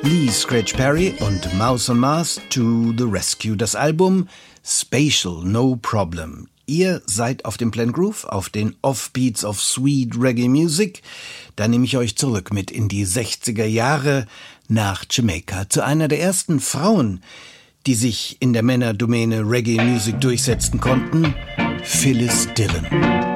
Lee Scratch Perry und Mouse on Mars to the Rescue. Das Album Spatial No Problem. Ihr seid auf dem Plan Groove, auf den Offbeats of Sweet Reggae Music. Da nehme ich euch zurück mit in die 60er Jahre nach Jamaika zu einer der ersten Frauen, die sich in der Männerdomäne Reggae Music durchsetzen konnten, Phyllis Dillon.